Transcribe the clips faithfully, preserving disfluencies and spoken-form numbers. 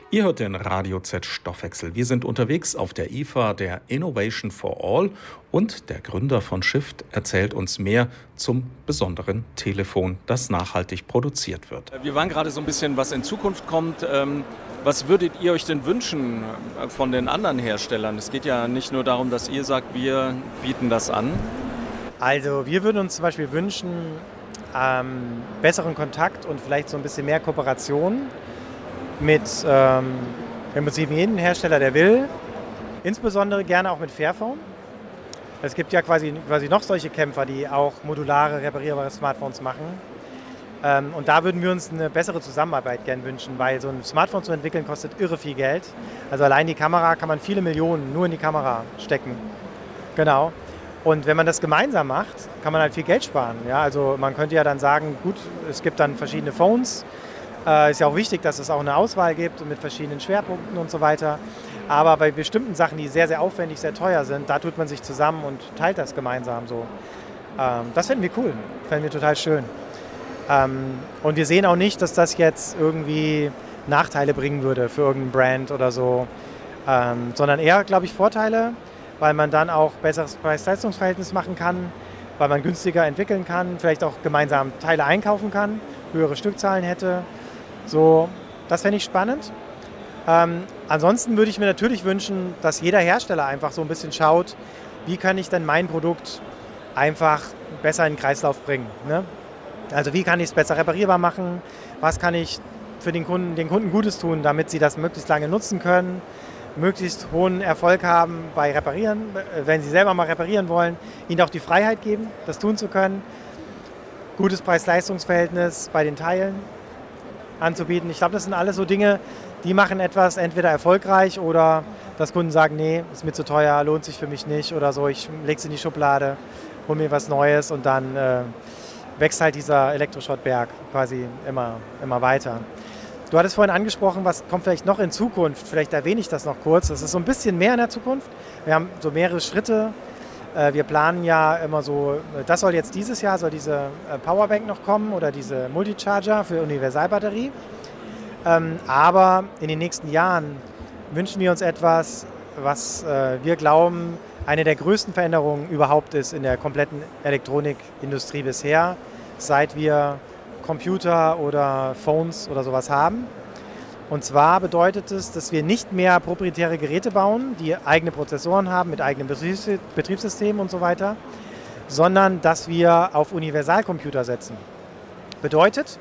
Ihr hört den Radio Z Stoffwechsel. Wir sind unterwegs auf der I F A, der Innovation for All, und der Gründer von Shift erzählt uns mehr zum besonderen Telefon, das nachhaltig produziert wird. Wir waren gerade so ein bisschen, was in Zukunft kommt. Was würdet ihr euch denn wünschen von den anderen Herstellern? Es geht ja nicht nur darum, dass ihr sagt, wir bieten das an. Also wir würden uns zum Beispiel wünschen, ähm, besseren Kontakt und vielleicht so ein bisschen mehr Kooperation mit ähm, im Prinzip jedem Hersteller, der will. Insbesondere gerne auch mit Fairphone. Es gibt ja quasi, quasi noch solche Kämpfer, die auch modulare, reparierbare Smartphones machen. Ähm, und da würden wir uns eine bessere Zusammenarbeit gerne wünschen, weil so ein Smartphone zu entwickeln kostet irre viel Geld. Also allein die Kamera kann man viele Millionen nur in die Kamera stecken. Genau. Und wenn man das gemeinsam macht, kann man halt viel Geld sparen. Ja, also man könnte ja dann sagen, gut, es gibt dann verschiedene Phones. Äh, ist ja auch wichtig, dass es auch eine Auswahl gibt mit verschiedenen Schwerpunkten und so weiter. Aber bei bestimmten Sachen, die sehr, sehr aufwendig, sehr teuer sind, da tut man sich zusammen und teilt das gemeinsam so. Ähm, das fänden wir cool, fänden wir total schön. Ähm, und wir sehen auch nicht, dass das jetzt irgendwie Nachteile bringen würde für irgendeinen Brand oder so, ähm, sondern eher, glaube ich, Vorteile, weil man dann auch besseres Preis-Leistungs-Verhältnis machen kann, weil man günstiger entwickeln kann, vielleicht auch gemeinsam Teile einkaufen kann, höhere Stückzahlen hätte. So, das fände ich spannend. Ähm, ansonsten würde ich mir natürlich wünschen, dass jeder Hersteller einfach so ein bisschen schaut, wie kann ich denn mein Produkt einfach besser in den Kreislauf bringen. Ne? Also wie kann ich es besser reparierbar machen, was kann ich für den Kunden, den Kunden Gutes tun, damit sie das möglichst lange nutzen können, möglichst hohen Erfolg haben bei Reparieren, wenn sie selber mal reparieren wollen, ihnen auch die Freiheit geben, das tun zu können, gutes Preis-Leistungs-Verhältnis bei den Teilen anzubieten. Ich glaube, das sind alles so Dinge, die machen etwas entweder erfolgreich oder dass Kunden sagen, nee, ist mir zu teuer, lohnt sich für mich nicht oder so, ich lege es in die Schublade, hole mir was Neues und dann äh, wächst halt dieser Elektroschrottberg quasi immer, immer weiter. Du hattest vorhin angesprochen, was kommt vielleicht noch in Zukunft, vielleicht erwähne ich das noch kurz, das ist so ein bisschen mehr in der Zukunft. Wir haben so mehrere Schritte. Wir planen ja immer so, das soll jetzt dieses Jahr, soll diese Powerbank noch kommen oder diese Multicharger für Universalbatterie. Aber in den nächsten Jahren wünschen wir uns etwas, was wir glauben, eine der größten Veränderungen überhaupt ist in der kompletten Elektronikindustrie bisher, seit wir Computer oder Phones oder sowas haben. Und zwar bedeutet es, dass wir nicht mehr proprietäre Geräte bauen, die eigene Prozessoren haben mit eigenen Betriebssystemen und so weiter, sondern dass wir auf Universalcomputer setzen. Bedeutet,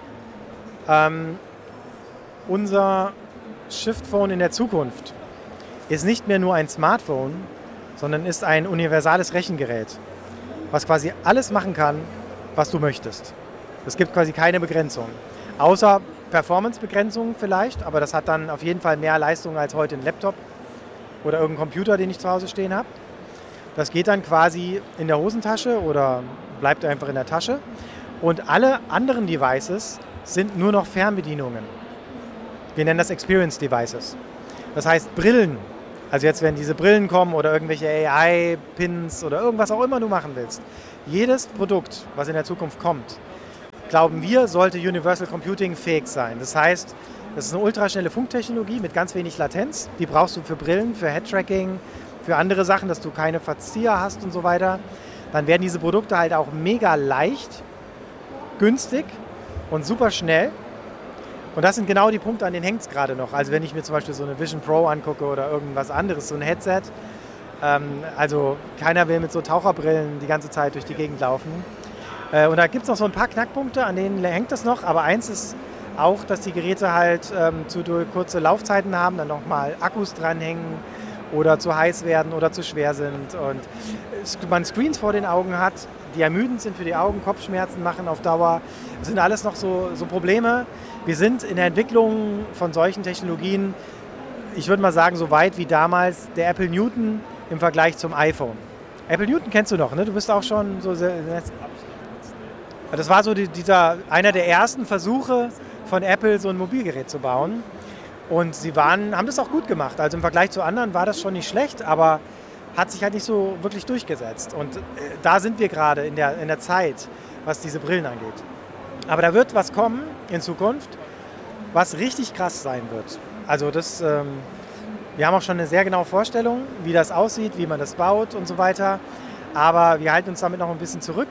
ähm, unser Shift-Phone in der Zukunft ist nicht mehr nur ein Smartphone, sondern ist ein universales Rechengerät, was quasi alles machen kann, was du möchtest. Es gibt quasi keine Begrenzung, außer Performance-Begrenzungen vielleicht, aber das hat dann auf jeden Fall mehr Leistung als heute ein Laptop oder irgendein Computer, den ich zu Hause stehen habe. Das geht dann quasi in der Hosentasche oder bleibt einfach in der Tasche. Und alle anderen Devices sind nur noch Fernbedienungen. Wir nennen das Experience Devices. Das heißt Brillen, also jetzt wenn diese Brillen kommen oder irgendwelche A I-Pins oder irgendwas auch immer du machen willst. Jedes Produkt, was in der Zukunft kommt, glauben wir, sollte Universal Computing fähig sein. Das heißt, das ist eine ultraschnelle Funktechnologie mit ganz wenig Latenz. Die brauchst du für Brillen, für Head-Tracking, für andere Sachen, dass du keine Verzieher hast und so weiter. Dann werden diese Produkte halt auch mega leicht, günstig und super schnell. Und das sind genau die Punkte, an denen hängt es gerade noch. Also wenn ich mir zum Beispiel so eine Vision Pro angucke oder irgendwas anderes, so ein Headset. Ähm, also keiner will mit so Taucherbrillen die ganze Zeit durch die Gegend laufen. Und da gibt es noch so ein paar Knackpunkte, an denen hängt das noch. Aber eins ist auch, dass die Geräte halt ähm, zu kurze Laufzeiten haben, dann nochmal Akkus dranhängen oder zu heiß werden oder zu schwer sind. Und man Screens vor den Augen hat, die ermüdend sind für die Augen, Kopfschmerzen machen auf Dauer. Das sind alles noch so, so Probleme. Wir sind in der Entwicklung von solchen Technologien, ich würde mal sagen, so weit wie damals der Apple Newton im Vergleich zum iPhone. Apple Newton kennst du noch, ne? Du bist auch schon so sehr... Das war so die, dieser, einer der ersten Versuche von Apple, so ein Mobilgerät zu bauen. Und sie waren, haben das auch gut gemacht. Also im Vergleich zu anderen war das schon nicht schlecht, aber hat sich halt nicht so wirklich durchgesetzt. Und äh, da sind wir gerade in der, in der Zeit, was diese Brillen angeht. Aber da wird was kommen in Zukunft, was richtig krass sein wird. Also das, ähm, wir haben auch schon eine sehr genaue Vorstellung, wie das aussieht, wie man das baut und so weiter. Aber wir halten uns damit noch ein bisschen zurück,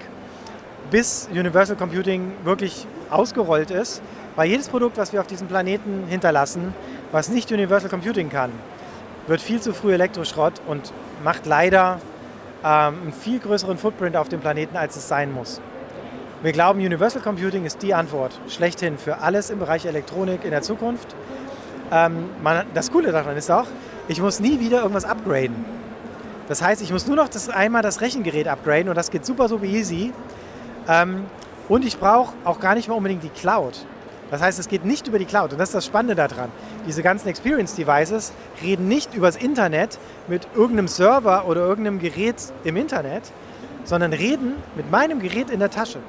bis Universal Computing wirklich ausgerollt ist. Weil jedes Produkt, was wir auf diesem Planeten hinterlassen, was nicht Universal Computing kann, wird viel zu früh Elektroschrott und macht leider ähm, einen viel größeren Footprint auf dem Planeten, als es sein muss. Wir glauben, Universal Computing ist die Antwort schlechthin für alles im Bereich Elektronik in der Zukunft. Ähm, man, das Coole daran ist auch, ich muss nie wieder irgendwas upgraden. Das heißt, ich muss nur noch das, einmal das Rechengerät upgraden und das geht super, super easy. Ähm, und ich brauche auch gar nicht mehr unbedingt die Cloud. Das heißt, es geht nicht über die Cloud. Und das ist das Spannende daran. Diese ganzen Experience-Devices reden nicht übers Internet mit irgendeinem Server oder irgendeinem Gerät im Internet, sondern reden mit meinem Gerät in der Tasche.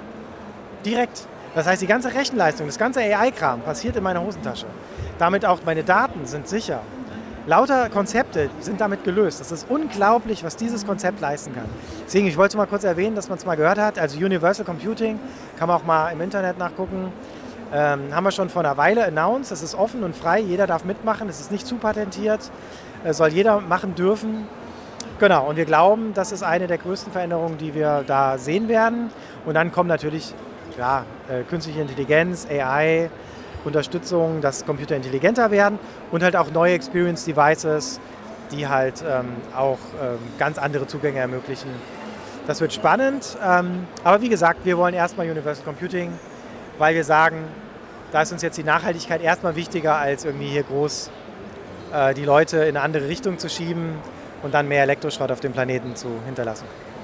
Direkt. Das heißt, die ganze Rechenleistung, das ganze A I-Kram passiert in meiner Hosentasche. Damit auch meine Daten sind sicher. Lauter Konzepte sind damit gelöst. Es ist unglaublich, was dieses Konzept leisten kann. Deswegen, ich wollte mal kurz erwähnen, dass man es mal gehört hat. Also Universal Computing, kann man auch mal im Internet nachgucken. Ähm, haben wir schon vor einer Weile announced. Es ist offen und frei, jeder darf mitmachen. Es ist nicht zu patentiert, äh, soll jeder machen dürfen. Genau, und wir glauben, das ist eine der größten Veränderungen, die wir da sehen werden. Und dann kommen natürlich ja, äh, künstliche Intelligenz, A I, Unterstützung, dass Computer intelligenter werden und halt auch neue Experience-Devices, die halt ähm, auch ähm, ganz andere Zugänge ermöglichen. Das wird spannend, ähm, aber wie gesagt, wir wollen erstmal Universal Computing, weil wir sagen, da ist uns jetzt die Nachhaltigkeit erstmal wichtiger, als irgendwie hier groß äh, die Leute in eine andere Richtung zu schieben und dann mehr Elektroschrott auf dem Planeten zu hinterlassen.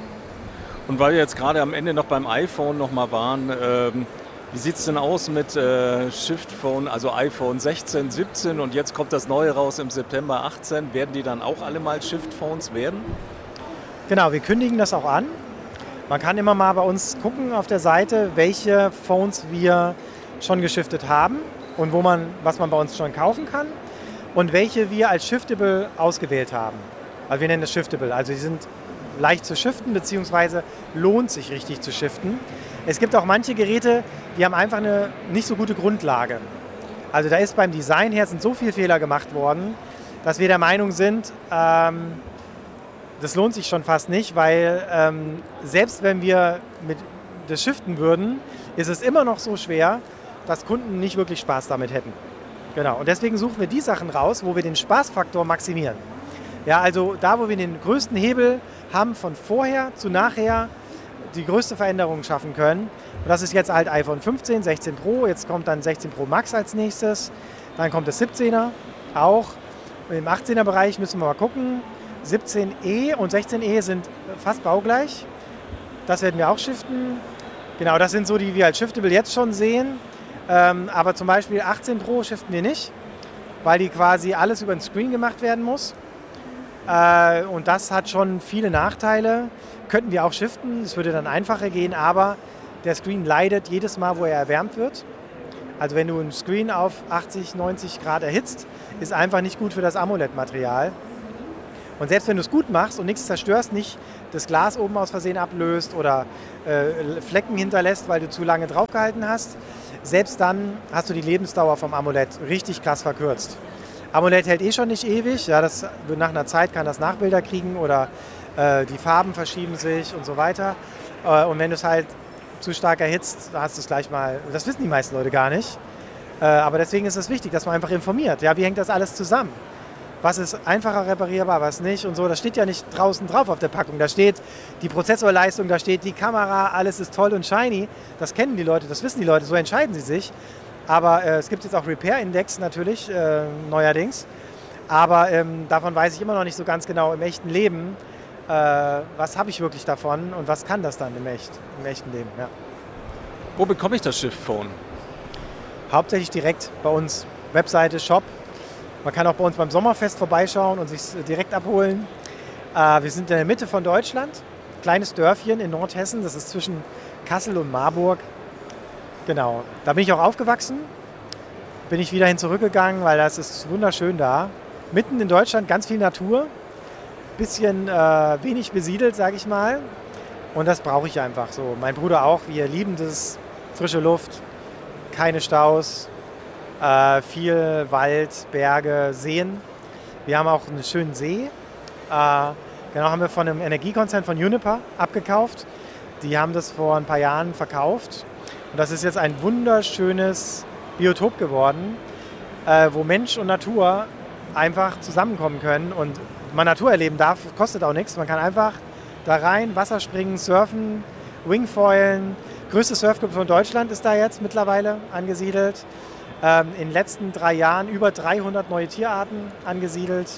Und weil wir jetzt gerade am Ende noch beim iPhone noch mal waren, ähm, wie sieht es denn aus mit äh, Shift Phone, also iPhone sechzehn, siebzehn und jetzt kommt das neue raus im September achtzehn. Werden die dann auch alle mal Shift Phones werden? Genau, wir kündigen das auch an. Man kann immer mal bei uns gucken auf der Seite, welche Phones wir schon geschiftet haben und wo man, was man bei uns schon kaufen kann und welche wir als Shiftable ausgewählt haben. Also wir nennen das Shiftable, also die sind leicht zu shiften, beziehungsweise lohnt sich richtig zu shiften. Es gibt auch manche Geräte, die haben einfach eine nicht so gute Grundlage. Also da ist beim Design her sind so viele Fehler gemacht worden, dass wir der Meinung sind, ähm, das lohnt sich schon fast nicht, weil ähm, selbst wenn wir mit das shiften würden, ist es immer noch so schwer, dass Kunden nicht wirklich Spaß damit hätten. Genau. Und deswegen suchen wir die Sachen raus, wo wir den Spaßfaktor maximieren. Ja, also da, wo wir den größten Hebel haben von vorher zu nachher, die größte Veränderung schaffen können. Und das ist jetzt halt iPhone fünfzehn, sechzehn Pro, jetzt kommt dann sechzehn Pro Max als nächstes, dann kommt das siebzehner auch. Und im achtzehner Bereich müssen wir mal gucken. siebzehn E und sechzehn E sind fast baugleich. Das werden wir auch shiften. Genau, das sind so die, die wir als Shiftable jetzt schon sehen. Ähm, aber zum Beispiel achtzehn Pro shiften wir nicht, weil die quasi alles über den Screen gemacht werden muss. Äh, und das hat schon viele Nachteile. Könnten wir auch shiften, es würde dann einfacher gehen, aber der Screen leidet jedes Mal, wo er erwärmt wird. Also wenn du einen Screen auf achtzig, neunzig Grad erhitzt, ist einfach nicht gut für das AMOLED-Material. Und selbst wenn du es gut machst und nichts zerstörst, nicht das Glas oben aus Versehen ablöst oder äh, Flecken hinterlässt, weil du zu lange draufgehalten hast, selbst dann hast du die Lebensdauer vom AMOLED richtig krass verkürzt. AMOLED hält eh schon nicht ewig, ja, das, nach einer Zeit kann das Nachbilder kriegen oder äh, die Farben verschieben sich und so weiter. Äh, und wenn du es halt zu stark erhitzt, dann hast du es gleich mal, das wissen die meisten Leute gar nicht. Äh, aber deswegen ist es wichtig, dass man einfach informiert, ja, wie hängt das alles zusammen? Was ist einfacher reparierbar, was nicht und so. Das steht ja nicht draußen drauf auf der Packung. Da steht die Prozessorleistung, da steht die Kamera, alles ist toll und shiny. Das kennen die Leute, das wissen die Leute, so entscheiden sie sich. Aber äh, es gibt jetzt auch Repair-Index natürlich, äh, neuerdings. Aber ähm, davon weiß ich immer noch nicht so ganz genau im echten Leben, äh, was habe ich wirklich davon und was kann das dann im, echt, im echten Leben. Ja. Wo bekomme ich das Shift Phone? Hauptsächlich direkt bei uns, Webseite, Shop. Man kann auch bei uns beim Sommerfest vorbeischauen und sich direkt abholen. Äh, wir sind in der Mitte von Deutschland, kleines Dörfchen in Nordhessen, das ist zwischen Kassel und Marburg. Genau, da bin ich auch aufgewachsen, bin ich wieder hin zurückgegangen, weil das ist wunderschön da. Mitten in Deutschland, ganz viel Natur, bisschen äh, wenig besiedelt, sage ich mal. Und das brauche ich einfach so. Mein Bruder auch, wir lieben das, frische Luft, keine Staus. äh, viel Wald, Berge, Seen. Wir haben auch einen schönen See. Äh, genau, haben wir von einem Energiekonzern von Uniper abgekauft. Die haben das vor ein paar Jahren verkauft. Und das ist jetzt ein wunderschönes Biotop geworden, äh, wo Mensch und Natur einfach zusammenkommen können und man Natur erleben darf, kostet auch nichts. Man kann einfach da rein, Wasser springen, surfen, Wingfoilen. Größte Surfclub von Deutschland ist da jetzt mittlerweile angesiedelt. Ähm, in den letzten drei Jahren über dreihundert neue Tierarten angesiedelt.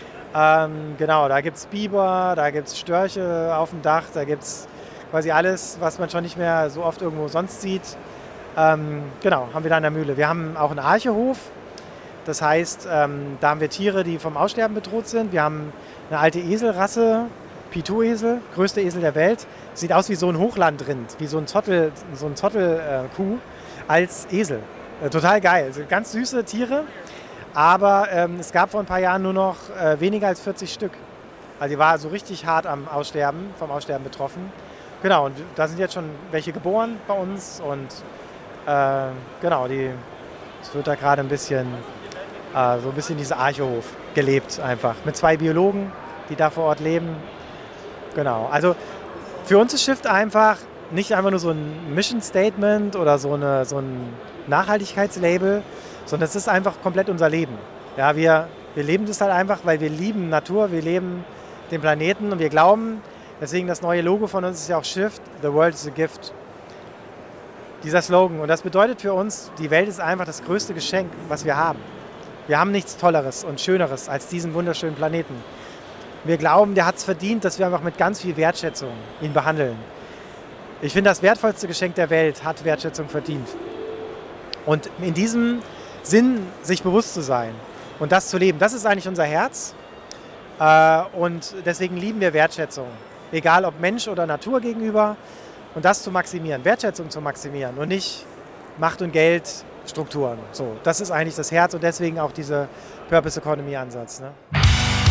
Ähm, genau, da gibt es Biber, da gibt es Störche auf dem Dach, da gibt es quasi alles, was man schon nicht mehr so oft irgendwo sonst sieht. Ähm, genau, haben wir da in der Mühle. Wir haben auch einen Archehof. Das heißt, ähm, da haben wir Tiere, die vom Aussterben bedroht sind. Wir haben eine alte Eselrasse, Pitou-Esel, größte Esel der Welt. Sieht aus wie so ein Hochlandrind, wie so ein Zottel, so ein Zottelkuh äh, als Esel. Äh, total geil. Also ganz süße Tiere. Aber ähm, es gab vor ein paar Jahren nur noch äh, weniger als vierzig Stück. Also die war so richtig hart am Aussterben, vom Aussterben betroffen. Genau, und da sind jetzt schon welche geboren bei uns. Und äh, genau, die, es wird da gerade ein bisschen, äh, so ein bisschen dieser Archehof gelebt einfach. Mit zwei Biologen, die da vor Ort leben. Genau, also für uns ist Shift einfach nicht einfach nur so ein Mission Statement oder so, eine, so ein Nachhaltigkeitslabel, sondern es ist einfach komplett unser Leben. Ja, wir, wir leben das halt einfach, weil wir lieben Natur, wir leben den Planeten und wir glauben, deswegen das neue Logo von uns ist ja auch Shift, the world is a gift. Dieser Slogan. Und das bedeutet für uns, die Welt ist einfach das größte Geschenk, was wir haben. Wir haben nichts Tolleres und Schöneres als diesen wunderschönen Planeten. Wir glauben, der hat es verdient, dass wir einfach mit ganz viel Wertschätzung ihn behandeln. Ich finde, das wertvollste Geschenk der Welt hat Wertschätzung verdient. Und in diesem Sinn, sich bewusst zu sein und das zu leben, das ist eigentlich unser Herz. Und deswegen lieben wir Wertschätzung. Egal ob Mensch oder Natur gegenüber. Und das zu maximieren, Wertschätzung zu maximieren und nicht Macht- und Geldstrukturen. So, das ist eigentlich das Herz und deswegen auch dieser Purpose Economy Ansatz. Ne?